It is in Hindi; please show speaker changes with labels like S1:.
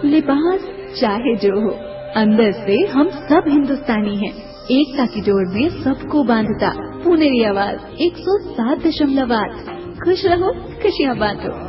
S1: लिबास चाहे जो हो, अंदर से हम सब हिंदुस्तानी हैं। एकता की डोर में सबको बांधता पुनेरी आवाज 107.8। खुश रहो, खुशियाँ बांटो।